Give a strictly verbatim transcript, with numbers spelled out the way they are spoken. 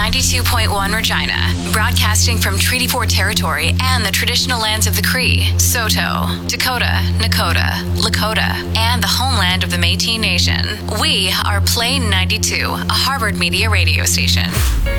ninety-two point one Regina, broadcasting from Treaty four territory and the traditional lands of the Cree, Saulteaux, Dakota, Nakota, Lakota, and the homeland of the Métis Nation. We are Play ninety-two, a Harvard Media radio station.